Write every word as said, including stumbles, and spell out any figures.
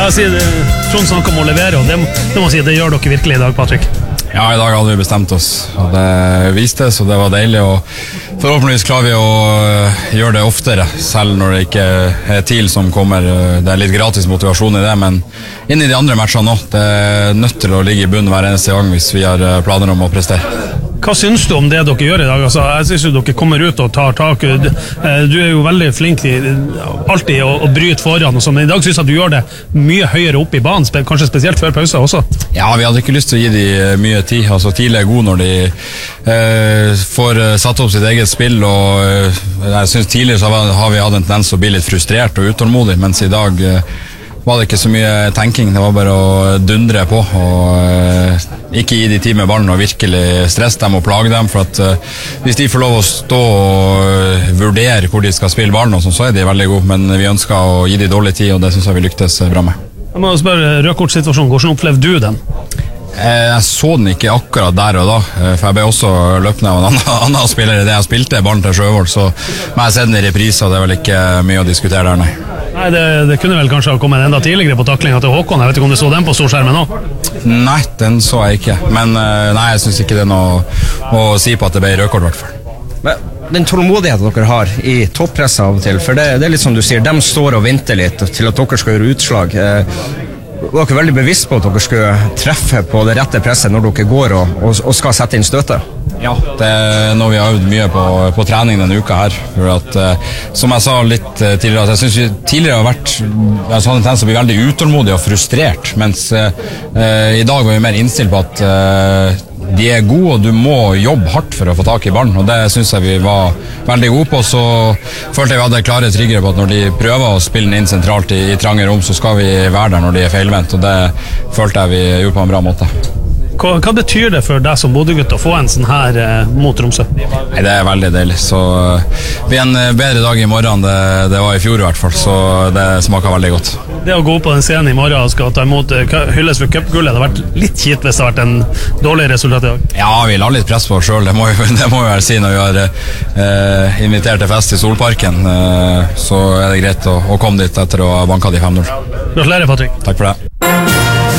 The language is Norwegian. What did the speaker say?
jeg si det, Trond snakker om å levere, og det, det må jeg si, det gjør dere virkelig i dag, Patrick. Ja, i dag hadde vi bestemt oss, og det viste, så det var deilig, og forhåpentligvis klarer vi å gjøre det oftere, selv når det ikke er TIL som kommer. Det er litt gratis motivasjon i det, men inn i de andre matchene nå, det er nødt til å ligge i bunn hver eneste gang hvis vi har planer om å prestere. Hva synes du om det dere gjør i dag? Altså, jeg synes jo dere kommer ut og tar tak. Du, du er jo veldig flink til alltid å, å bryte foran og sånn, men i dag synes jeg at du gjør det mye høyere opp i banen, kanskje spesielt før pause også. Ja, vi hadde ikke lyst til å gi de mye tid. Altså, TIL er god når de eh, får satt opp sitt eget spill, og eh, jeg synes tidligere så har vi hatt en tendens å bli litt frustrert og utålmodig, mens i dag eh, var det ikke så mye tenking, det var bare å dundre på og uh, ikke gi de tid med ballen og virkelig stresse dem og plage dem, for at uh, hvis de får lov å stå og uh, vurdere hvor de skal spille ballen og sånn, så er de veldig gode, men vi ønsker å gi de dårlig tid, og det synes jeg vi lyktes bra med. Jeg må spørre, rødkortsituasjonen, hvordan opplevde du den? Jeg så den ikke akkurat der og da, for jeg ble også løpende av en annen, annen spiller i det jeg spilte ballen til Sjøvold, så men jeg har sett den i reprise, og det er vel ikke mye å diskutere der, nei. Nei, det, det kunne vel kanskje ha kommet enda tidligere på taklinga til Håkon. Jeg vet ikke om du så den på storskjermen nå? Nei, den så jeg ikke. Men nei, jeg synes ikke det er noe å si på at det ble rødkort i hvert fall. Men den tålmodigheten dere har i toppresset av og til, for det, det er litt som du sier, de står og venter litt til at dere skal gjøre utslag. Var dere veldig bevisst på at dere skulle treffe på det rette presset når dere går og, og, og skal sette inn støtet? Ja, det er noe vi har øvd mye på, på trening denne uka her, for at, uh, som jeg sa litt uh, tidligere, at jeg synes vi tidligere har vært, jeg har hatt en tendens til å bli veldig utålmodig og frustrert, mens uh, uh, i dag var vi mer innstilt på at uh, de er gode, og du må jobbe hardt for å få tak i ballen, og det synes jeg vi var veldig gode på. Så følte jeg vi hadde klare triggere på at når de prøver å spille den inn sentralt i, i trange rom, så skal vi være der når de er feilvendt, og det følte jeg vi gjorde på en bra måte. Hva, hva betyr det for deg som Bodø-gutt å få en sånn her eh, mot Tromsø? Nei, det er veldig deilig, så det blir en bedre dag i morgen det, det var i fjor i hvert fall, så det smaker veldig godt. Det å gå på den scenen i morgen og skal ta imot hylles for cupgullet, det har vært litt kjipt hvis det har vært en dårlig resultat i dag. Ja, vi la litt press på oss selv, det må vi, det må vi vel si når vi har eh, invitert til fest i Solparken, eh, så er det greit å, å komme dit etter å ha banket de fem null. Gratulerer, Patrick. Takk for det.